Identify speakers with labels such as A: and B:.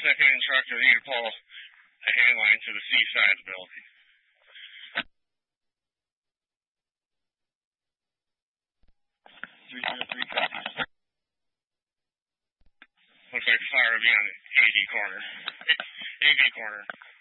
A: second instructor need to pull a hand line to the C side of the building. Looks like fire will be on the AD corner. AV corner.